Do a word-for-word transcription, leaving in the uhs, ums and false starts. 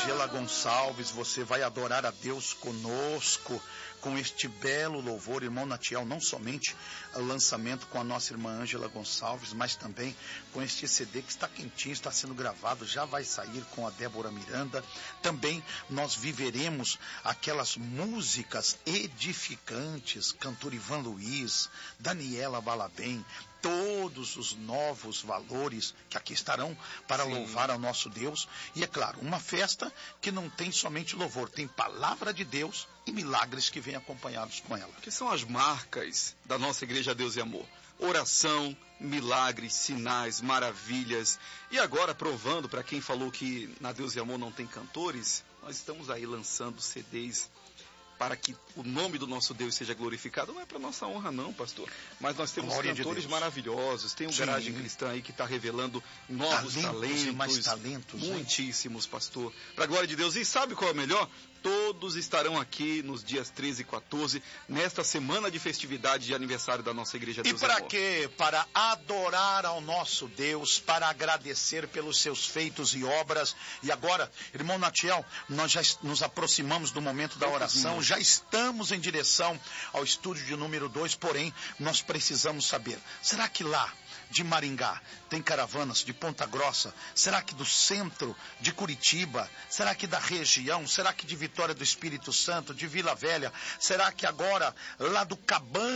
Ângela Gonçalves, você vai adorar a Deus conosco, com este belo louvor, irmão Natiel, não somente o lançamento com a nossa irmã Ângela Gonçalves, mas também com este C D que está quentinho, está sendo gravado, já vai sair com a Débora Miranda. Também nós viveremos aquelas músicas edificantes, cantor Ivan Luiz, Daniela Balabem, todos os novos valores que aqui estarão para Sim. louvar ao nosso Deus. E é claro, uma festa que não tem somente louvor, tem palavra de Deus e milagres que vêm acompanhados com ela. Que são as marcas da nossa Igreja Deus e Amor. Oração, milagres, sinais, maravilhas. E agora, provando para quem falou que na Deus e Amor não tem cantores, nós estamos aí lançando C Ds para que o nome do nosso Deus seja glorificado. Não é para nossa honra não, pastor, mas nós temos Glória cantores de maravilhosos. Tem um Sim. Garagem Cristã aí que está revelando novos talentos, talentos, e mais talentos muitíssimos, hein? Pastor, para a glória de Deus. E sabe qual é o melhor? Todos estarão aqui nos dias treze e quatorze, nesta semana de festividade de aniversário da nossa Igreja Deus E para quê? Para adorar ao nosso Deus, para agradecer pelos seus feitos e obras. E agora, irmão Natiel, nós já nos aproximamos do momento da oração, já estamos em direção ao estúdio de número dois, porém, nós precisamos saber, será que lá de Maringá tem caravanas de Ponta Grossa? Será que do centro de Curitiba? Será que da região? Será que de Vitória do Espírito Santo, de Vila Velha? Será que agora lá do Cabana?